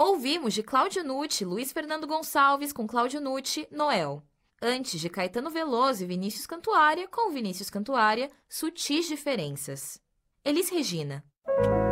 Ouvimos de Cláudio Nucci, Luiz Fernando Gonçalves com Cláudio Nucci, Noel. Antes de Caetano Veloso e Vinícius Cantuária com Vinícius Cantuária, Sutis Diferenças. Elis Regina.